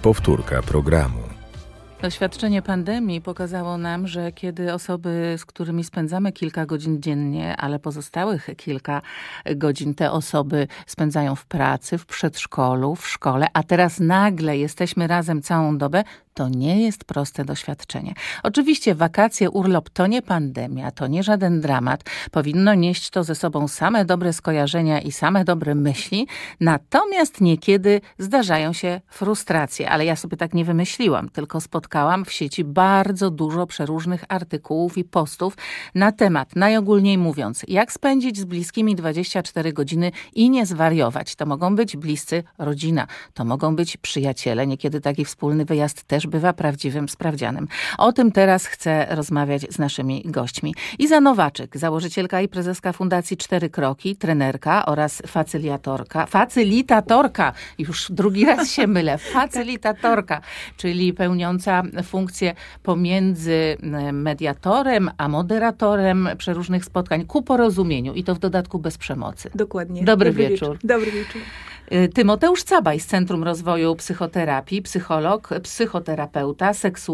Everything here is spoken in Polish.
Powtórka programu. Doświadczenie pandemii pokazało nam, że kiedy osoby, z którymi spędzamy kilka godzin dziennie, ale pozostałych kilka godzin te osoby spędzają w pracy, w przedszkolu, w szkole, a teraz nagle jesteśmy razem całą dobę, to nie jest proste doświadczenie. Oczywiście wakacje, urlop to nie pandemia, to nie żaden dramat. Powinno nieść to ze sobą same dobre skojarzenia i same dobre myśli. Natomiast niekiedy zdarzają się frustracje. Ale ja sobie tak nie wymyśliłam, tylko spotkałam w sieci bardzo dużo przeróżnych artykułów i postów na temat, najogólniej mówiąc, jak spędzić z bliskimi 24 godziny i nie zwariować. To mogą być bliscy, rodzina, to mogą być przyjaciele. Niekiedy taki wspólny wyjazd też bywa prawdziwym sprawdzianem. O tym teraz chcę rozmawiać z naszymi gośćmi. Iza Nowaczyk, założycielka i prezeska Fundacji 4 Kroki, trenerka oraz facylitatorka, już drugi raz się mylę, facylitatorka, czyli pełniąca funkcję pomiędzy mediatorem a moderatorem przeróżnych spotkań ku porozumieniu i to w dodatku bez przemocy. Dokładnie. Dobry wieczór. Dobry wieczór. Tymoteusz Cabaj z Centrum Rozwoju Psychoterapii, psycholog, psychoterapeuta, seksuolog.